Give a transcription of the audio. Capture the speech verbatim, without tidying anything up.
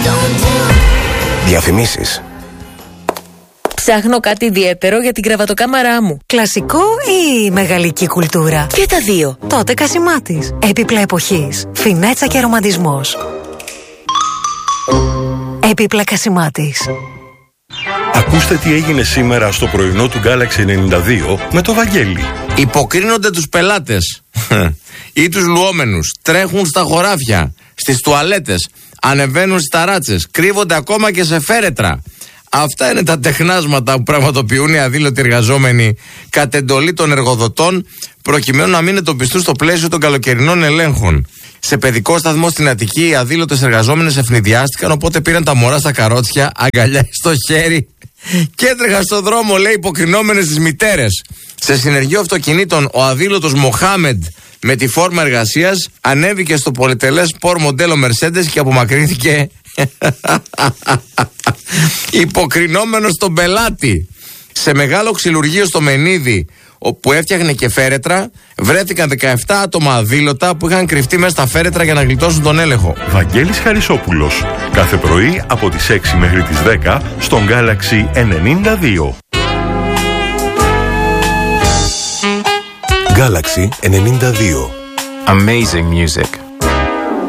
Διαφημίσεις. Ψάχνω κάτι ιδιαίτερο για την κρεβατοκάμαρά μου. Κλασικό ή μεγαλική κουλτούρα? Και τα δύο. Τότε Κασιμάτης. Έπιπλα εποχής. Φινέτσα και ρομαντισμός. Έπιπλα Κασιμάτης. Ακούστε τι έγινε σήμερα στο πρωινό του Galaxy ενενήντα δύο με το Βαγγέλη. Υποκρίνονται τους πελάτες ή τους λουόμενους. Τρέχουν στα χωράφια, στις τουαλέτες, ανεβαίνουν στις ταράτσες, κρύβονται ακόμα και σε φέρετρα. Αυτά είναι τα τεχνάσματα που πραγματοποιούν οι αδήλωτοι εργαζόμενοι κατ' εντολή των εργοδοτών, προκειμένου να μην εντοπιστούν στο πλαίσιο των καλοκαιρινών ελέγχων. Σε παιδικό σταθμό στην Αττική, οι αδήλωτες εργαζόμενες ευνηδιάστηκαν, οπότε πήραν τα μωρά στα καρότσια, αγκαλιά στο χέρι και έτρεχαν στον δρόμο, λέει, υποκρινόμενες τις μητέρες. Σε συνεργείο αυτοκινήτων, ο αδήλωτος Μοχάμεντ με τη φόρμα εργασίας ανέβηκε στο πολυτελές πορ μοντέλο Mercedes και απομακρύνθηκε υποκρινόμενος στον πελάτη. Σε μεγάλο ξυλουργείο στο Μενίδη, όπου έφτιαχνε και φέρετρα, βρέθηκαν δεκαεπτά άτομα αδήλωτα που είχαν κρυφτεί μέσα στα φέρετρα για να γλιτώσουν τον έλεγχο. Βαγγέλης Χαρισόπουλος. Κάθε πρωί από τις έξι μέχρι τις δέκα στον Galaxy ενενήντα δύο. Galaxy ενενήντα δύο. Amazing music.